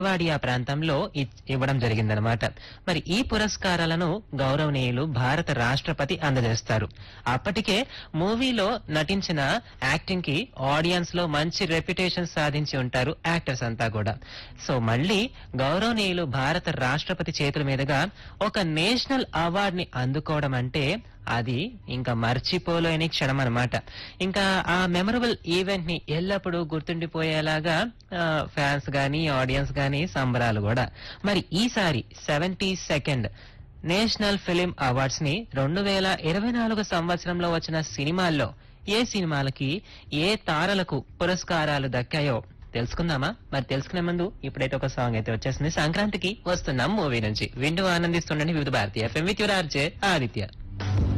వాడియా ప్రాంతంలో ఇవ్వడం జరిగిందనమాట. మరి ఈ పురస్కారాలను గౌరవనీయులు భారత రాష్ట్రపతి అందజేస్తారు. అప్పటికే మూవీలో నటించిన యాక్టింగ్ కి ఆడియన్స్ లో మంచి రెప్యుటేషన్ సాధించి ఉంటారు యాక్టర్స్ అంతా కూడా. సో మళ్ళీ గౌరవనీయులు భారత రాష్ట్రపతి చేతుల మీదుగా ఒక నేషనల్ అవార్డ్ ని అందుకోవడం అంటే అది ఇంకా మర్చిపోలేని క్షణం అనమాట. ఇంకా ఆ మెమరబుల్ ఈవెంట్ ని ఎల్లప్పుడూ గుర్తుండిపోయేలాగా ఫ్యాన్స్ గానీ ఆడియన్స్ గానీ సంబరాలు కూడా. మరి ఈసారి 72nd నేషనల్ ఫిలిం అవార్డ్స్ ని 2024 సంవత్సరంలో వచ్చిన సినిమాల్లో ఏ సినిమాలకి ఏ తారలకు పురస్కారాలు దక్కాయో తెలుసుకుందామా? మరి తెలుసుకునే ముందు ఇప్పుడైతే ఒక సాంగ్ అయితే వచ్చేసింది. సంక్రాంతికి వస్తున్నాం మూవీ నుంచి వింటూ ఆనందిస్తుండండి వివిధ భారతీయ FM with your RJ Aditya.